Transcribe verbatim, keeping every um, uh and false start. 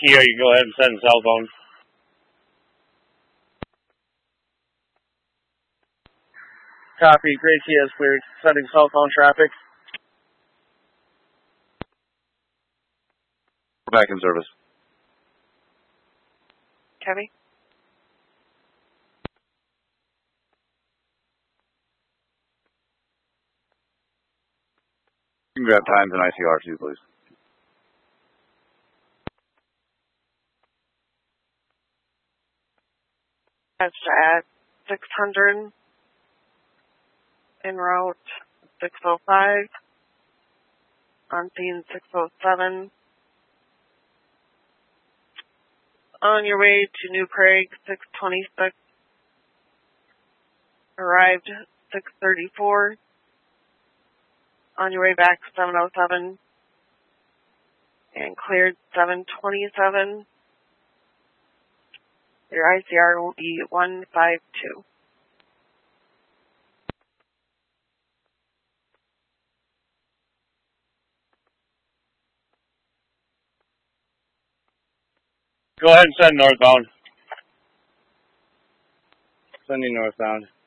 Kia, you go ahead and send cell phone. Copy. Gray Kia is cleared. Sending cell phone traffic. We're back in service. Kevy? You can grab times and I C R too, please. That's at six hundred. En route six oh five. On scene six oh seven. On your way to New Prague six twenty-six. Arrived six thirty-four. On your way back seven oh seven. And cleared seven twenty-seven. Your I C R will be one five two. Go ahead and send northbound. Sending northbound.